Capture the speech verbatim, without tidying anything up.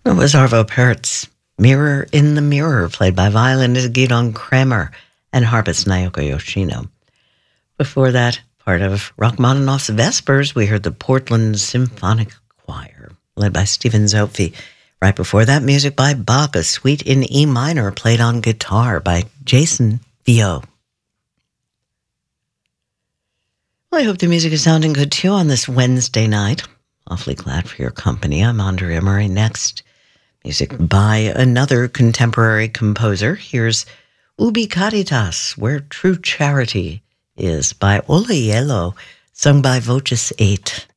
It was Arvo Pärt's Mirror in the Mirror, played by violinist Gidon Kremer and harpist Naoko Yoshino. Before that, part of Rachmaninoff's Vespers, we heard the Portland Symphonic Choir, led by Stephen Zopfi. Right before that, music by Bach, a suite in E minor, played on guitar by Jason Viau. Well, I hope the music is sounding good too on this Wednesday night. Awfully glad for your company. I'm Andrea Emery. Next, music by another contemporary composer. Here's Ubi Caritas, Where True Charity Is, by Ola Yelo, sung by Voces eight.